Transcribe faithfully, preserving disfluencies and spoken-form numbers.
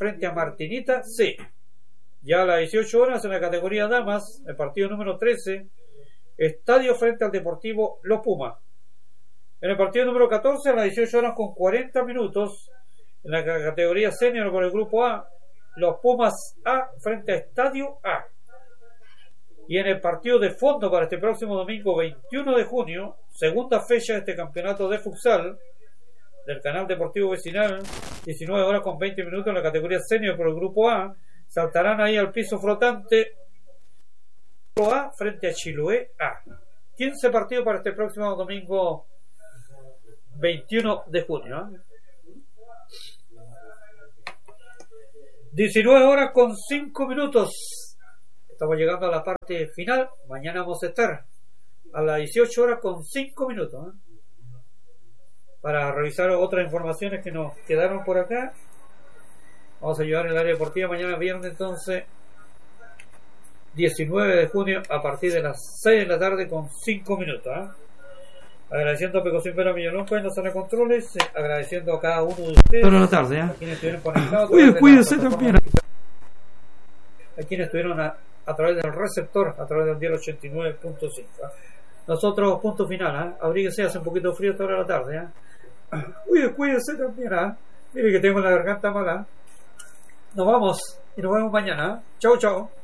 frente a Martinita C. Ya a las dieciocho horas en la categoría damas, el partido número trece, Estadio frente al Deportivo Los Pumas. En el partido número catorce, a las dieciocho horas con cuarenta minutos, en la categoría senior por el grupo A, Los Pumas A frente a Estadio A. Y en el partido de fondo para este próximo domingo veintiuno de junio, segunda fecha de este campeonato de futsal del canal deportivo vecinal, diecinueve horas con veinte minutos en la categoría senior por el grupo A, saltarán ahí al piso flotante A frente a Chiloé A. quince partidos para este próximo domingo veintiuno de junio. ¿eh? diecinueve horas con cinco minutos. Estamos llegando a la parte final. Mañana vamos a estar a las dieciocho horas con cinco minutos. ¿eh? Para revisar otras informaciones que nos quedaron por acá. Vamos a llevar el área deportiva mañana viernes, entonces diecinueve de junio a partir de las seis de la tarde con cinco minutos. ¿eh? Agradeciendo a Pecosín Pera Millononco en la sala de controles, eh, agradeciendo a cada uno de ustedes. Toda la tarde, ¿eh? A quienes estuvieron conectados. Cuídese, cuídese también. A quienes estuvieron a, a través del receptor, a través del dial ochenta y nueve punto cinco. ¿eh? Nosotros, punto final. ¿eh? Abríguese, hace un poquito de frío esta hora de la tarde. ¿eh? Cuídese, cuídese también. ¿eh? Mire que tengo la garganta mala. Nos vamos y nos vemos mañana. ¿eh? Chau, chau.